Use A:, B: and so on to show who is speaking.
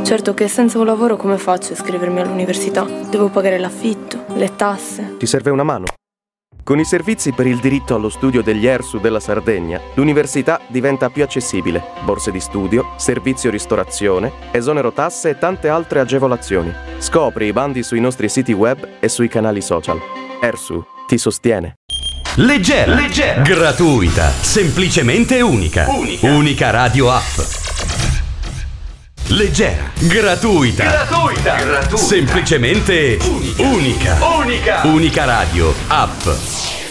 A: Certo che senza un lavoro come faccio a iscrivermi all'università? Devo pagare l'affitto, le tasse.
B: Ti serve una mano? Con i servizi per il diritto allo studio degli ERSU della Sardegna, l'università diventa più accessibile. Borse di studio, servizio ristorazione, esonero tasse e tante altre agevolazioni. Scopri i bandi sui nostri siti web e sui canali social. ERSU ti sostiene.
C: Leggera, gratuita, semplicemente unica. Unica radio app. Leggera, gratuita, semplicemente unica. Unica radio app.